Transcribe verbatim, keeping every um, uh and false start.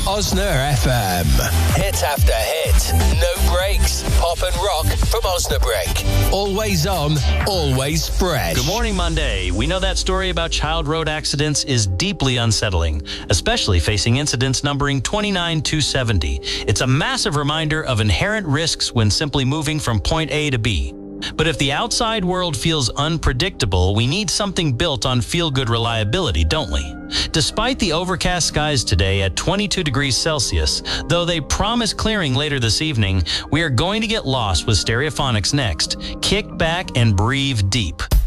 Osner F M. Hit after hit. No breaks. Pop and rock from Osnabrück. Always on, always fresh. Good morning, Monday. We know that story about child road accidents is deeply unsettling, especially facing incidents numbering twenty-nine two seventy. It's a massive reminder of inherent risks when simply moving from point A to B. But if the outside world feels unpredictable, we need something built on feel-good reliability, don't we? Despite the overcast skies today at twenty-two degrees Celsius, though they promise clearing later this evening, we are going to get lost with Stereophonics next. Kick back and breathe deep.